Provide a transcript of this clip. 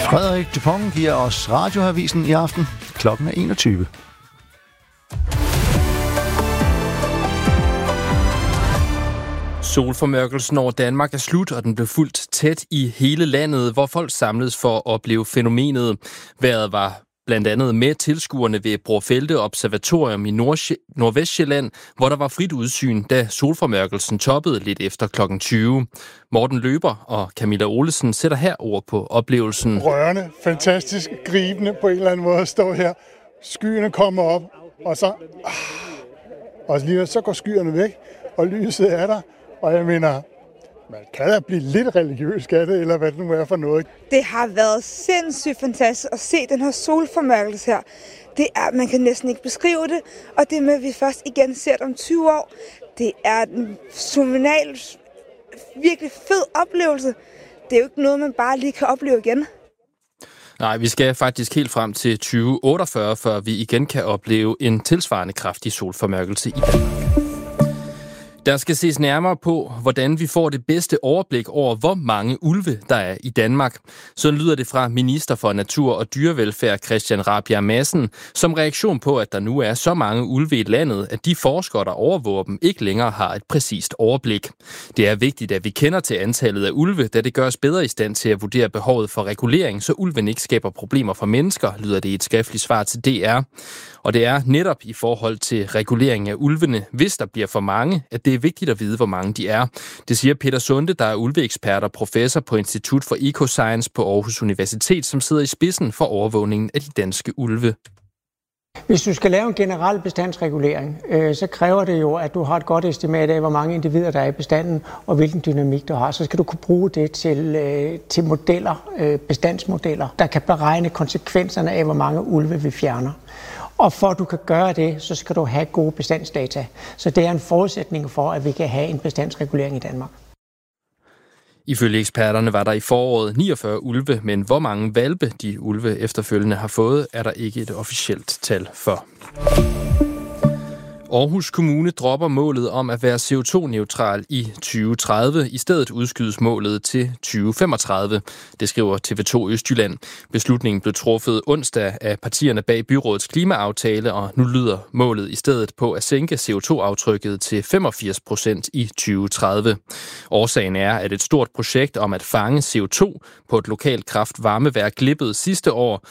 Frederik Dupont giver os Radioavisen i aften. Klokken er 21. Solformørkelsen over Danmark er slut, og den blev fulgt tæt i hele landet, hvor folk samledes for at opleve fænomenet. Vejret var blandt andet med tilskuerne ved Brofelte Observatorium i Nordvestsjælland, hvor der var frit udsyn, da solformørkelsen toppede lidt efter klokken 20. Morten Løber og Camilla Olesen sætter her ord på oplevelsen. Rørende, fantastisk, gribende på en eller anden måde at stå her. Skyerne kommer op, og så går skyerne væk, og lyset er der. Og jeg mener, man kan da blive lidt religiøs af det, eller hvad det nu er for noget. Det har været sindssygt fantastisk at se den her solformørkelse her. Man kan næsten ikke beskrive det, og det med, at vi først igen ser det om 20 år, det er en fænomenal, virkelig fed oplevelse. Det er jo ikke noget, man bare lige kan opleve igen. Nej, vi skal faktisk helt frem til 2048, før vi igen kan opleve en tilsvarende kraftig solformørkelse i Danmark. Der skal ses nærmere på, hvordan vi får det bedste overblik over, hvor mange ulve der er i Danmark. Sådan lyder det fra minister for Natur og Dyrevelfærd Christian Rabjerg Madsen, som reaktion på, at der nu er så mange ulve i landet, at de forskere, der overvåger dem, ikke længere har et præcist overblik. Det er vigtigt, at vi kender til antallet af ulve, da det gør os bedre i stand til at vurdere behovet for regulering, så ulven ikke skaber problemer for mennesker, lyder det i et skriftligt svar til DR. Og det er netop i forhold til regulering af ulvene, hvis der bliver for mange, at det er vigtigt at vide, hvor mange de er. Det siger Peter Sunde, der er ulveekspert og professor på Institut for Ecoscience på Aarhus Universitet, som sidder i spidsen for overvågningen af de danske ulve. Hvis du skal lave en generel bestandsregulering, så kræver det jo, at du har et godt estimat af, hvor mange individer der er i bestanden, og hvilken dynamik du har. Så skal du kunne bruge det til modeller, bestandsmodeller, der kan beregne konsekvenserne af, hvor mange ulve vi fjerner. Og for at du kan gøre det, så skal du have gode bestandsdata. Så det er en forudsætning for, at vi kan have en bestandsregulering i Danmark. Ifølge eksperterne var der i foråret 49 ulve, men hvor mange hvalpe de ulve efterfølgende har fået, er der ikke et officielt tal for. Aarhus Kommune dropper målet om at være CO2-neutral i 2030. I stedet udskydes målet til 2035, det skriver TV2 Østjylland. Beslutningen blev truffet onsdag af partierne bag byrådets klimaaftale, og nu lyder målet i stedet på at sænke CO2-aftrykket til 85% i 2030. Årsagen er, at et stort projekt om at fange CO2 på et lokalt kraft-varmeværk glippede sidste år,